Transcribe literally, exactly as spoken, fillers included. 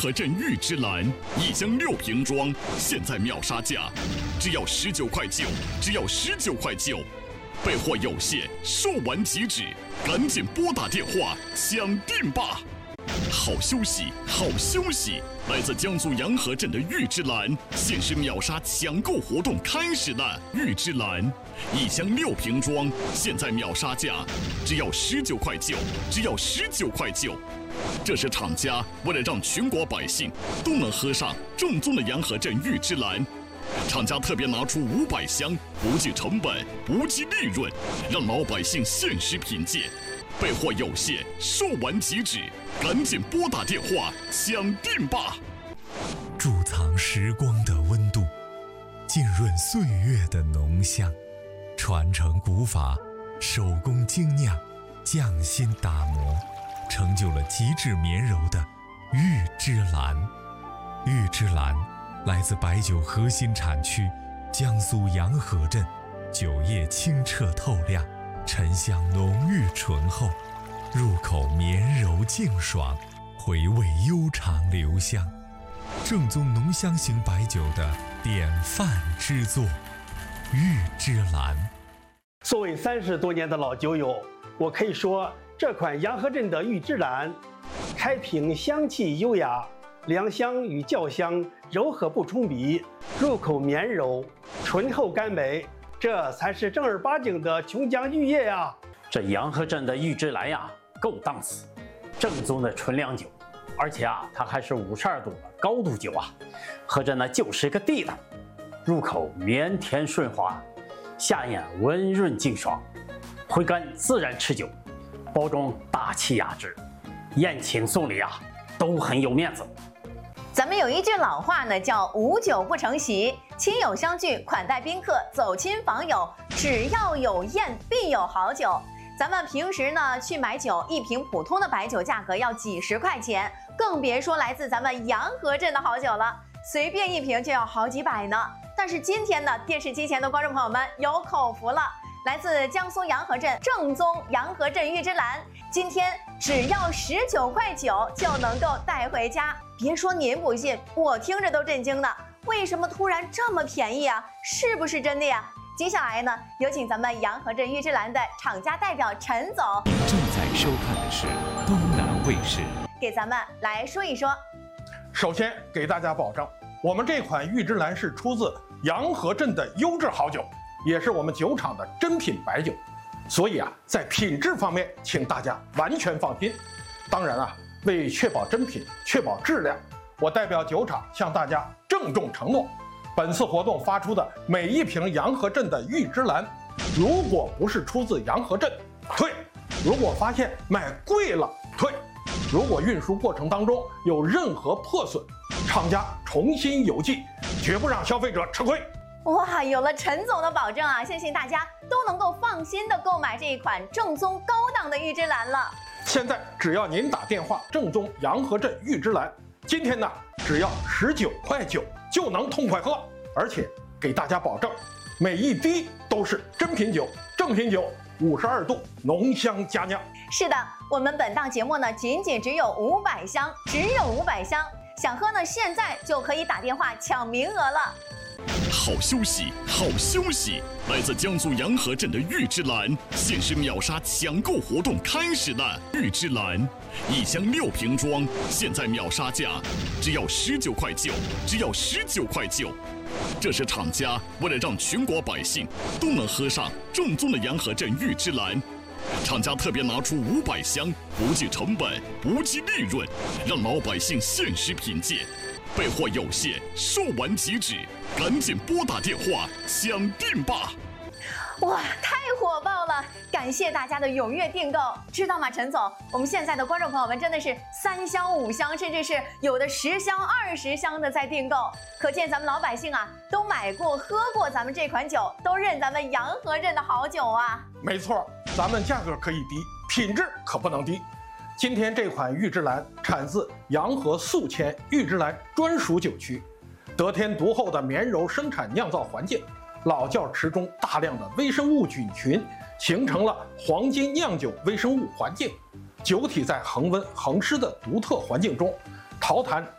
河镇玉芝兰一箱六瓶装，现在秒杀价，只要十九块九，只要十九块九。备货有限，售完即止，赶紧拨打电话抢订吧！好休息，好休息！来自江苏洋河镇的玉芝兰限时秒杀抢购活动开始了！玉芝兰一箱六瓶装，现在秒杀价只要十九块九，只要十九块九。这是厂家为了让全国百姓都能喝上正宗的洋河镇玉芝兰。厂家特别拿出五百箱，不计成本，不计利润，让老百姓限时品鉴。备货有限，售完即止，赶紧拨打电话抢订吧！ 贮藏时光的温度，浸润岁月的浓香，传承古法，手工精酿，匠心打磨，成就了极致绵柔的玉芝兰。玉芝兰来自白酒核心产区江苏洋河镇，酒液清澈透亮，沉香浓郁醇厚，入口绵柔净爽，回味悠长留香，正宗浓香型白酒的典范之作。玉芝兰。 作为三十多年的老酒友，我可以说这款洋河镇的玉芝兰，开瓶香气优雅，凉香与酵香柔和不冲鼻，入口绵柔，醇厚甘美，这才是正儿八经的琼浆玉液呀！ 这洋河镇的玉芝兰呀，够档次，正宗的纯粮酒，而且啊，它还是五十二度的高度酒啊，喝着呢就是个地道，入口绵甜顺滑，下咽温润净爽，回甘自然持久，包装大气雅致，宴请送礼啊都很有面子。 咱们有一句老话呢，叫无酒不成席，亲友相聚，款待宾客，走亲访友，只要有宴必有好酒。咱们平时呢去买酒，一瓶普通的白酒价格要几十块钱，更别说来自咱们洋河镇的好酒了，随便一瓶就要好几百呢。但是今天呢，电视机前的观众朋友们有口福了，来自江苏洋河镇正宗洋河镇玉芝兰，今天只要十九块九就能够带回家。别说您不信，我听着都震惊呢。为什么突然这么便宜啊？是不是真的呀？接下来呢，有请咱们洋河镇玉芝兰的厂家代表陈总。 您正在收看的是东南卫视， 给咱们来说一说。 首先给大家保证，我们这款玉芝兰是出自洋河镇的优质好酒，也是我们酒厂的珍品白酒，所以啊，在品质方面，请大家完全放心。当然啊，为确保真品、确保质量，我代表酒厂向大家郑重承诺，本次活动发出的每一瓶洋河镇的玉芝兰，如果不是出自洋河镇，退；如果发现卖贵了，退；如果运输过程当中有任何破损，厂家重新邮寄，绝不让消费者吃亏。 哇，有了陈总的保证啊，相信大家都能够放心的购买这一款正宗高档的玉芝兰了。 现在只要您打电话正宗洋河镇玉芝兰，今天呢只要十九块九就能痛快喝，而且给大家保证，每一滴都是真品酒、正品酒，五十二度浓香佳酿。 是的，我们本档节目呢仅仅只有五百箱，只有五百箱，想喝呢现在就可以打电话抢名额了。 好休息，好休息！来自江苏洋河镇的玉芝兰限时秒杀抢购活动开始了！玉芝兰一箱六瓶装，现在秒杀价只要十九块九，只要十九块九。这是厂家为了让全国百姓都能喝上正宗的洋河镇玉芝兰，厂家特别拿出五百箱，不计成本，不计利润，让老百姓限时品鉴。备货有限，售完即止，赶紧拨打电话抢订吧！ 哇，太火爆了！感谢大家的踊跃订购，知道吗，陈总？我们现在的观众朋友们真的是三箱、五箱，甚至是有的十箱、二十箱的在订购，可见咱们老百姓啊，都买过、喝过咱们这款酒，都认咱们洋河镇的好酒啊！ 没错，咱们价格可以低，品质可不能低。今天这款玉芝兰产自洋河宿迁玉芝兰专属酒区，得天独厚的绵柔生产酿造环境，老窖池中大量的微生物菌群形成了黄金酿酒微生物环境，酒体在恒温恒湿的独特环境中陶坛